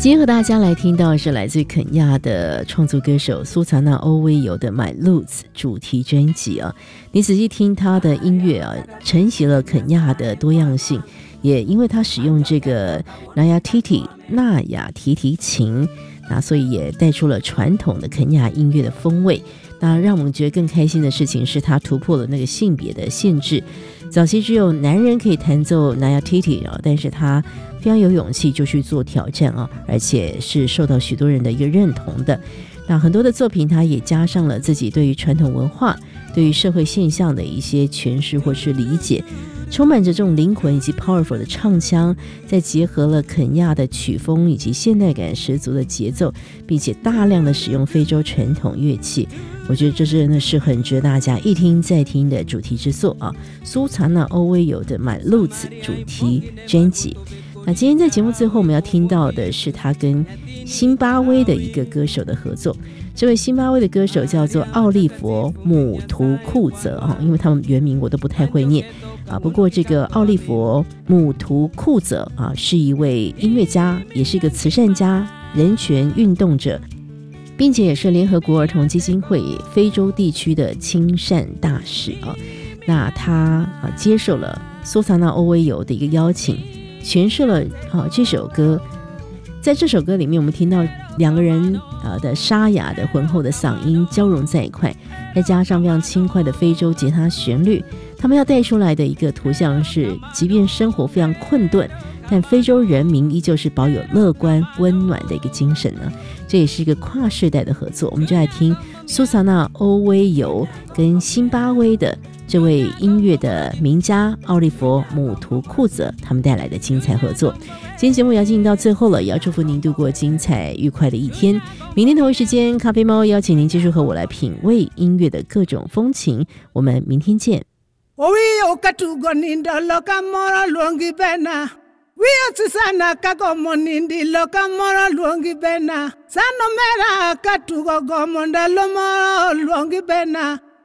今天和大家来听到是来自肯亚的创作歌手苏查纳欧威尤的 My Roots 主题专辑啊，你仔细听他的音乐啊，承袭了肯亚的多样性，也因为他使用这个纳雅提提琴，那所以也带出了传统的肯亚音乐的风味。那让我们觉得更开心的事情是他突破了那个性别的限制，早期只有男人可以弹奏纳雅提提啊，但是他非常有勇气就去做挑战啊，而且是受到许多人的一个认同的。那很多的作品他也加上了自己对于传统文化、对于社会现象的一些诠释或是理解，充满着这种灵魂以及 powerful 的唱腔，再结合了肯亚的曲风以及现代感十足的节奏，并且大量的使用非洲传统乐器，我觉得这真的是很值得大家一听再听的主题之作啊！苏查纳欧威尤的 My Roots 主题专辑。那今天在节目最后我们要听到的是他跟辛巴威的一个歌手的合作，这位辛巴威的歌手叫做奥利佛姆图库泽啊，因为他们原名我都不太会念啊。不过这个奥利佛姆图库泽啊，是一位音乐家，也是一个慈善家、人权运动者，并且也是联合国儿童基金会非洲地区的亲善大使啊。那他接受了苏查纳欧威尤的一个邀请，诠释了这首歌。在这首歌里面，我们听到两个人的沙哑的浑厚的嗓音交融在一块，再加上非常轻快的非洲吉他旋律，他们要带出来的一个图像是，即便生活非常困顿，但非洲人民依旧是保有乐观温暖的一个精神呢。这也是一个跨世代的合作，我们就来听苏查纳欧威尤跟辛巴威的这位音乐的名家奥利佛姆图库泽他们带来的精彩合作。今天节目要进行到最后了，也要祝福您度过精彩愉快的一天。明天同一时间，咖啡猫邀请您继续和我来品味音乐的各种风情，我们明天见。 Sana kako monindi loka mora luongi bena Sano mera katugo gomonda lomoro luongi bena